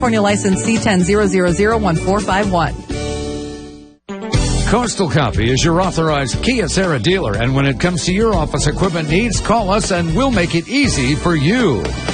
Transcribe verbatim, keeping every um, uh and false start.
California license C ten zero zero zero one four five one. Coastal Copy is your authorized Kia Serra dealer, and when it comes to your office equipment needs, call us and we'll make it easy for you.